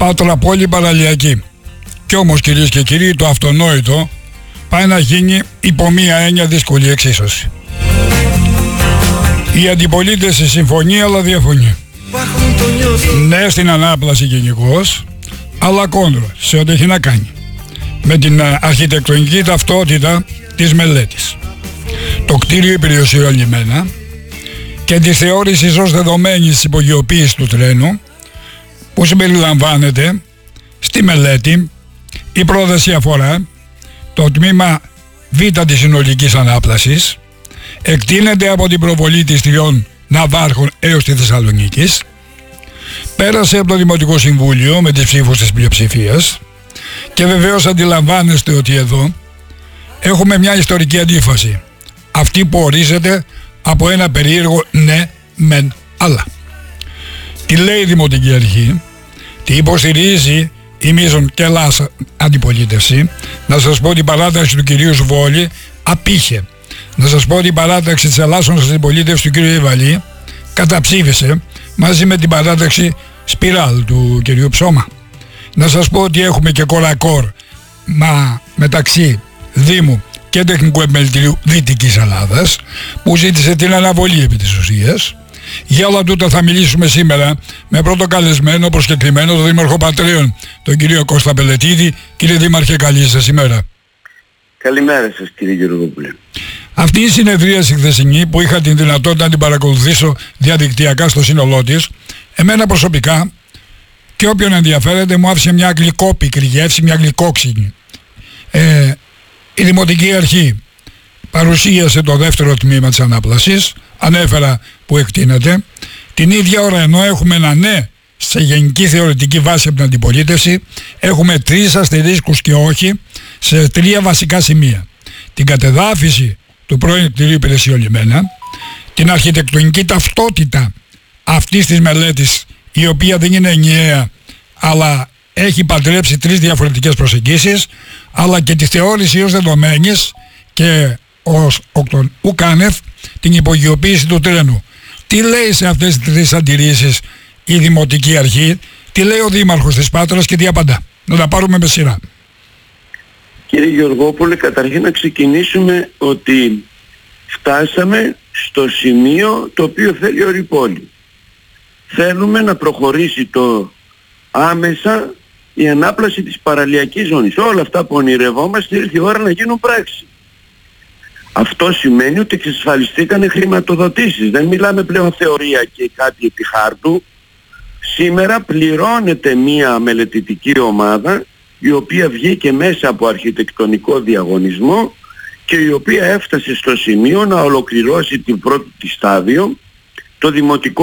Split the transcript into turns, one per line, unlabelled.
Πάτρα πόλη παραλιακή. Κι όμως, κυρίες και κύριοι, το αυτονόητο πάει να γίνει υπό μία έννοια δύσκολη εξίσωση. Η αντιπολίτευση συμφωνεί αλλά διαφωνεί. Ναι στην ανάπλαση γενικώς, αλλά κόντρα σε ό,τι έχει να κάνει με την αρχιτεκτονική ταυτότητα της μελέτης, το κτίριο υπηρεσιών λιμένα και τη θεώρηση ως δεδομένη της υπογειοποίησης του τρένου που συμπεριλαμβάνεται στη μελέτη. Η πρόταση αφορά το τμήμα Β της συνολικής ανάπλασης, εκτείνεται από την προβολή της Τριών Ναυάρχων έως τη Θεσσαλονίκης, πέρασε από το Δημοτικό Συμβούλιο με τις ψήφους της πλειοψηφίας και βεβαίως αντιλαμβάνεστε ότι εδώ έχουμε μια ιστορική αντίφαση, αυτή που ορίζεται από ένα περίεργο ναι μεν αλλά. Τι λέει η Δημοτική Αρχή, τι υποστηρίζει η μείζον και λάσα αντιπολίτευση. Να σας πω ότι η παράταξη του κυρίου Σβόλη απήχε. Να σας πω ότι η παράταξη της ελάσσονας αντιπολίτευσης του κυρίου Ιβαλή καταψήφισε μαζί με την παράταξη Σπιράλ του κυρίου Ψώμα. Να σας πω ότι έχουμε και κορακόρ μεταξύ Δήμου και Τεχνικού Επιμελητηρίου Δυτικής Ελλάδας που ζήτησε την αναβολή επί της ουσίας. Για όλα τούτα θα μιλήσουμε σήμερα με πρώτο καλεσμένο προσκεκλημένο τον Δήμαρχο Πατρέων, τον κύριο Κώστα Πελετίδη. Κύριε Δήμαρχε, καλή σας ημέρα.
Καλημέρα σας κύριε Γεωργόπουλε.
Αυτή η συνεδρίαση χθεσινή που είχα την δυνατότητα να την παρακολουθήσω διαδικτυακά στο σύνολό της, εμένα προσωπικά και όποιον ενδιαφέρεται μου άφησε μια γλυκόπικρη γεύση, μια γλυκόξινη. Η Δημοτική Αρχή παρουσίασε το δεύτερο τμήμα της ανάπλασης, ανέφερα που εκτείνεται. Την ίδια ώρα, ενώ έχουμε ένα ναι σε γενική θεωρητική βάση από την αντιπολίτευση, έχουμε 3 αστερίσκους και όχι σε 3 βασικά σημεία. Την κατεδάφιση του πρώην κτηρίου υπηρεσιών λιμένα, την αρχιτεκτονική ταυτότητα αυτής της μελέτης, η οποία δεν είναι ενιαία αλλά έχει παντρέψει 3 διαφορετικές προσεγγίσεις, αλλά και τη θεώρηση ως δεδομένης και ως τον ουκάνευ την υπογειοποίηση του τρένου. Τι λέει σε αυτές τις 3 αντιρρήσεις η Δημοτική Αρχή, τι λέει ο Δήμαρχος της Πάτρας και τι απαντά? Να τα πάρουμε με σειρά.
Κύριε Γεωργόπουλε, καταρχήν να ξεκινήσουμε ότι φτάσαμε στο σημείο το οποίο θέλει ο Ρηπόλη. Θέλουμε να προχωρήσει το άμεσα η ανάπλαση της παραλιακής ζώνης. Όλα αυτά που ονειρευόμαστε ήρθε η ώρα να γίνουν πράξη. Αυτό σημαίνει ότι εξασφαλιστήκανε χρηματοδοτήσεις. Δεν μιλάμε πλέον θεωρία και κάτι επί χάρτου. Σήμερα πληρώνεται μία μελετητική ομάδα η οποία βγήκε μέσα από αρχιτεκτονικό διαγωνισμό και η οποία έφτασε στο σημείο να ολοκληρώσει την πρώτη της στάδιο, το δημοτικό